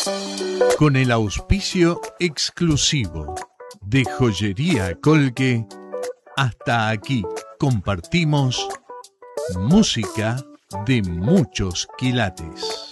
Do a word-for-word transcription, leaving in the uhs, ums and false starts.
Con el auspicio exclusivo de Joyería Colque, hasta aquí compartimos música de muchos quilates.